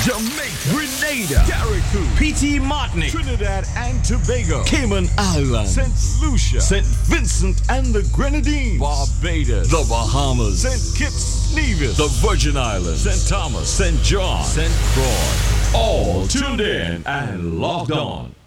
Jamaica, Grenada, Carriacou, PT Martinique, Trinidad and Tobago, Cayman Islands, St. Lucia, St. Vincent and the Grenadines, Barbados, the Bahamas, St. Kitts, Nevis, the Virgin Islands, St. Thomas, St. John, St. Croix. All tuned in and logged on.